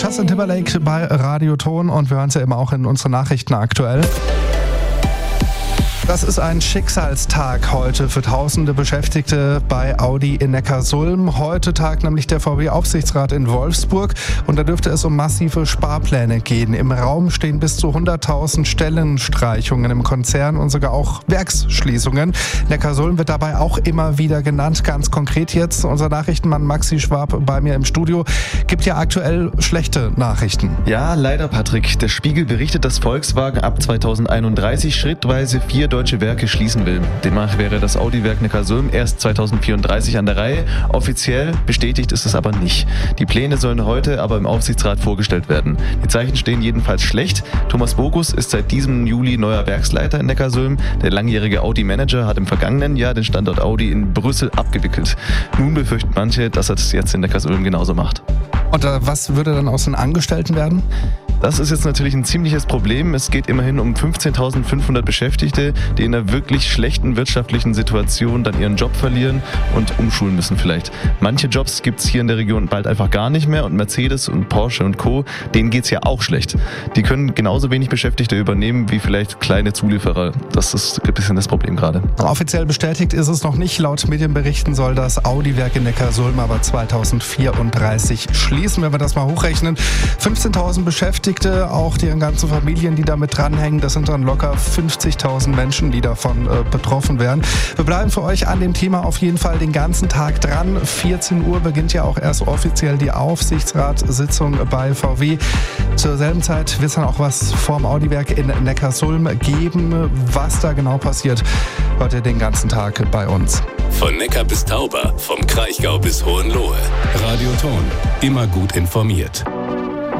Justin Timberlake bei Radio Ton und wir hören es ja immer auch in unseren Nachrichten aktuell. Das ist ein Schicksalstag heute für tausende Beschäftigte bei Audi in Neckarsulm. Heute tagt nämlich der VW-Aufsichtsrat in Wolfsburg und da dürfte es um massive Sparpläne gehen. Im Raum stehen bis zu 100.000 Stellenstreichungen im Konzern und sogar auch Werksschließungen. Neckarsulm wird dabei auch immer wieder genannt. Ganz konkret jetzt unser Nachrichtenmann Maxi Schwab bei mir im Studio. Gibt ja aktuell schlechte Nachrichten. Ja, leider, Patrick. Der Spiegel berichtet, dass Volkswagen ab 2031 schrittweise 4 deutsche Werke schließen will. Demnach wäre das Audi-Werk Neckarsulm erst 2034 an der Reihe. Offiziell bestätigt ist es aber nicht. Die Pläne sollen heute aber im Aufsichtsrat vorgestellt werden. Die Zeichen stehen jedenfalls schlecht. Thomas Bogus ist seit diesem Juli neuer Werksleiter in Neckarsulm. Der langjährige Audi-Manager hat im vergangenen Jahr den Standort Audi in Brüssel abgewickelt. Nun befürchten manche, dass er das jetzt in Neckarsulm genauso macht. Und was würde dann aus den Angestellten werden? Das ist jetzt natürlich ein ziemliches Problem. Es geht immerhin um 15.500 Beschäftigte, die in einer wirklich schlechten wirtschaftlichen Situation dann ihren Job verlieren und umschulen müssen vielleicht. Manche Jobs gibt es hier in der Region bald einfach gar nicht mehr und Mercedes und Porsche und Co., denen geht es ja auch schlecht. Die können genauso wenig Beschäftigte übernehmen wie vielleicht kleine Zulieferer. Das ist ein bisschen das Problem gerade. Offiziell bestätigt ist es noch nicht. Laut Medienberichten soll das Audi-Werk in Neckarsulm aber 2034 schließen. Wenn wir das mal hochrechnen, 15.000 Beschäftigte, auch deren ganzen Familien, die damit dranhängen. Das sind dann locker 50.000 Menschen, die davon betroffen wären. Wir bleiben für euch an dem Thema auf jeden Fall den ganzen Tag dran. 14 Uhr beginnt ja auch erst offiziell die Aufsichtsratssitzung bei VW. Zur selben Zeit wird es dann auch was vorm Audi-Werk in Neckarsulm geben. Was da genau passiert, hört ihr den ganzen Tag bei uns. Von Neckar bis Tauber, vom Kraichgau bis Hohenlohe. Radio Ton, immer gut informiert.